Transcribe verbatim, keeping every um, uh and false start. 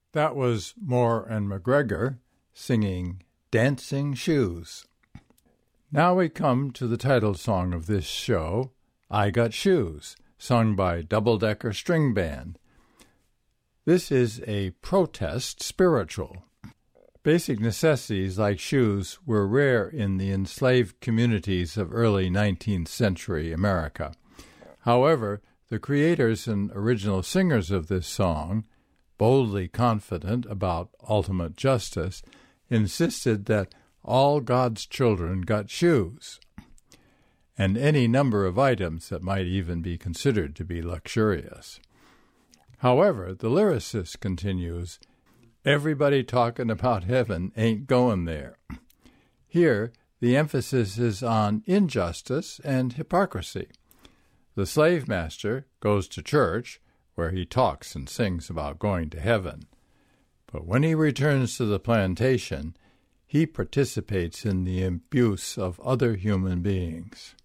That was Moore and McGregor singing Dancing Shoes. Now we come to the title song of this show, I Got Shoes, sung by Double Decker String Band. This is a protest spiritual. Basic necessities like shoes were rare in the enslaved communities of early nineteenth century America. However, the creators and original singers of this song, boldly confident about ultimate justice, insisted that all God's children got shoes, and any number of items that might even be considered to be luxurious. However, the lyricist continues, everybody talking about heaven ain't going there. Here, the emphasis is on injustice and hypocrisy. The slave master goes to church, where he talks and sings about going to heaven. But when he returns to the plantation, he participates in the abuse of other human beings.